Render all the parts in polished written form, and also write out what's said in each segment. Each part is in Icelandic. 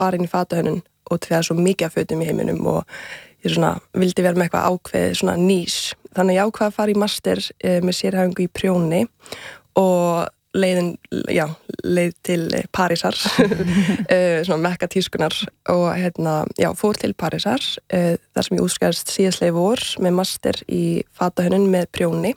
fara inn í fatahönnun og því það svo mikið af fötum í heiminum og ég svona vildi vera með eitthvað ákveðið svona nýs. Þannig ég ákvað að fara í master með sérhæfingu í prjóni og leið til Parísar, svona mekka tískunar og fór til Parísar þar sem ég útskrifaðist síðastliðið vor með master í fatahönnun með prjóni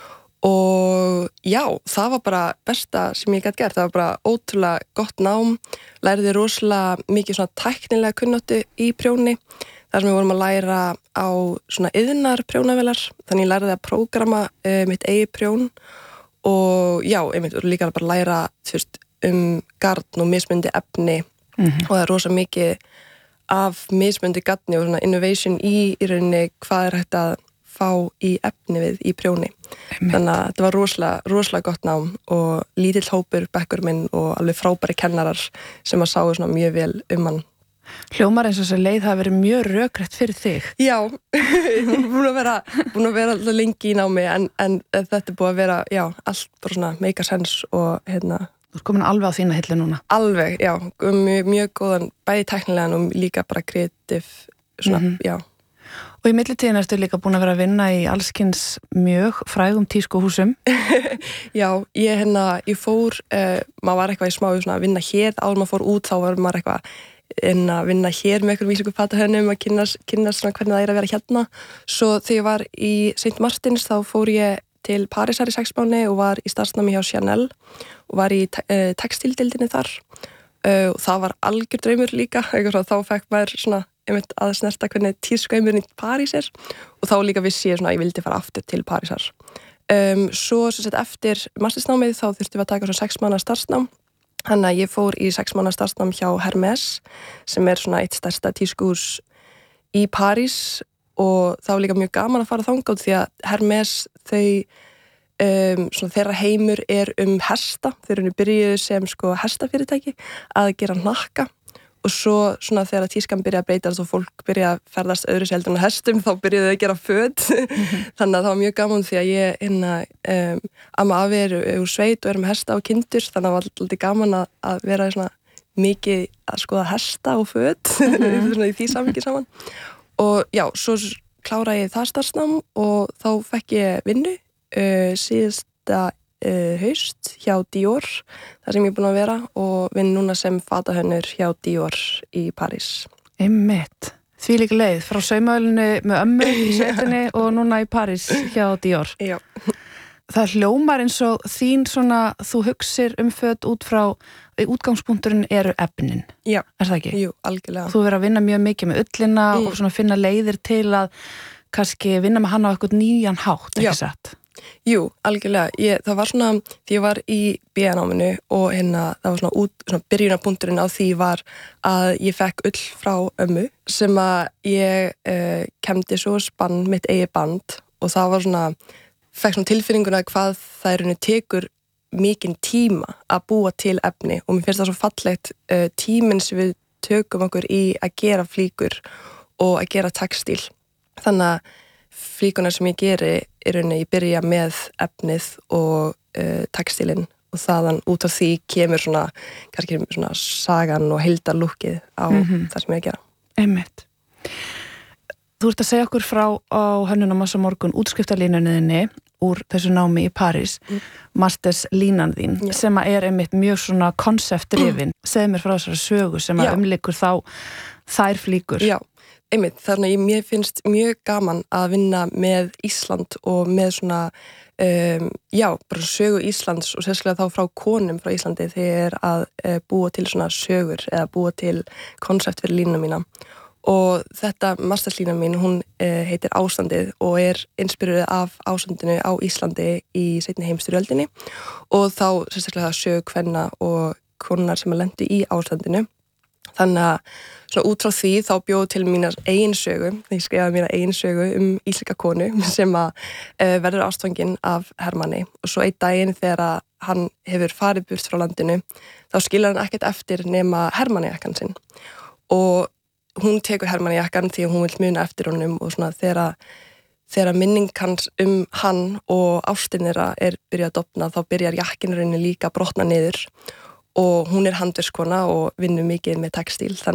og það var bara besta sem ég gæti gert, það var bara ótrúlega gott nám, læriði rosalega mikið svona tæknilega kunnáttu í prjóni, þar sem við vorum að læra á svona iðnar prjónavélar, þannig ég læriði að prógrama mitt eigið prjón og einmitt líka bara læra garn og mismundi efni og það er rosa mikið af mismundi garni og svona innovation í rauninni hvað er hægt að fá í efni við í prjóni. Þannig að þetta var rosalega gott nám og lítill hópur bekkur minn og alveg frábæri kennarar sem að sáu svona mjög vel hann. Hljómar eins og þessi leið hafi verið mjög rökrétt fyrir þig. Já, ég er búin að vera alltaf lengi í námi en þetta er búið að vera, allt bara svona make a sense og Þú ert komin alveg á þína hillu núna. Alveg, mjög góðan, bæði tæknilegan og líka bara kreatív, svona, Og í millitíðin ertu líka búin að vera að vinna í allskins mjög frægum tískuhúsum. Já, ég fór, maður var eitthvað í smá svona að vinna hér, áður maður fór út þá var maður eitthvað að vinna hér með einhverjum íslensku fatahönnum að kynnast svona hvernig það er að vera hérna. Svo þegar ég var í St. Martins þá fór ég til Parísar í 6 mánuði og var í starfsnámi hjá Chanel og var í textíldildinni þar. Og það var algjör draumur líka, þá fekk maður svona að snerta hvernig tískuheimurinn í París er og þá líka vissi ég svona að ég vildi fara aftur til Parísar. Svo eftir mastersnámið þá þurftum við að taka svona 6 mánaða starfsnám. Þannig að ég fór í 6 mánaða starfsnám hjá Hermès sem er svona eitt stærsta tískuhús í París og það var líka mjög gaman að fara þangað því að Hermès svona þeirra heimur er hesta, þeir eru byrjuðu sem hestafyrirtæki að gera hnakka og svo svona þegar tískan byrjaði að breytast og fólk byrjaði að ferðast öðru seldur en hestum þá byrjuðu þau að gera föt þannig að það var mjög gaman því að ég amma afi er úr sveit og með hesta og kindur þannig að það var alltaf gaman að vera svona mikið að skoða hesta og föt svona í því samhengi saman og svo kláraði ég það starfsnám og þá fekk ég vinnu síðasta haust hjá Dior þar sem ég er búin að vera og vinn núna sem fatahönnur hjá Dior í París. Einmitt. Þvílík leið frá saumaölinu með ömmu í sveitinni og núna í París hjá Dior. Já. Það hljómar eins og þín svona, þú hugsir föt út frá, útgangspunkturinn eru efnin. Já. Er það ekki? Jú, algjörlega. Þú verður að vinna mjög mikið með ullina og svona finna leiðir til að kannski vinna með hana á eitthvað nýjan hátt, ekki satt? Jú, algjörlega. Það var svona, því ég var í BA-náminu og það var svona byrjunarpunkturinn á því var að ég fekk ull frá ömmu sem að ég kemdi svo spann mitt eigið band og það var svona, fekk svona tilfinninguna hvað það tekur mikinn tíma að búa til efni og mér finnst það svo fallegt tíminn sem við tökum okkur í að gera flíkur og að gera textíl. Þannig að flíkunar sem ég geri ég byrja með efnið og textílinn og þaðan út af því kemur svona, kannski svona sagan og heildarlúkkið á það sem ég gera. Einmitt. Þú ert að segja okkur frá á Hönnunarmassa morgun útskriftarlínunniðinni úr þessu námi í París, masterslínan þín, sem að er einmitt mjög svona konceptdrifin. Segðu mér frá þessari sögu sem að umlykur þá þær flíkur. Já. Einmitt, þannig að mér finnst mjög gaman að vinna með Ísland og með svona, bara sögu Íslands og sérstaklega þá frá konum frá Íslandi þegar að búa til svona sögur eða búa til konsept fyrir línuna mína. Og þetta masterslínan mín, hún heitir Ástandið og er inspiruð af ástandinu á Íslandi í seinni heimsstyrjöldinni og þá sérstaklega sögu kvenna og konar sem að lendu í ástandinu. Þannig að svona út frá því þá bjóðu til mínar eigin sögu, ég skrifaði mína eigin sögu íslenska konu sem að verður ástfangin af Hermanni og svo einn daginn þegar hann hefur farið burt frá landinu þá skilur hann ekkert eftir nema Hermanni-jakkann sinn og hún tekur Hermanni-jakkann því að hún vill muna eftir honum og svona þegar minning hans hann og ástin þeirra er byrjað að dofna þá byrjar jakkinurinn líka að brotna niður og hún er handverkskona og vinnur mikið með textíl þannig